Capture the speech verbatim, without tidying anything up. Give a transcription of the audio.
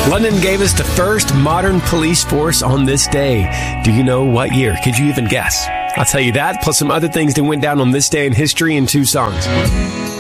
London gave us the first modern police force on this day. Do you know what year? Could you even guess? I'll tell you that, plus some other things that went down on this day in history in two songs.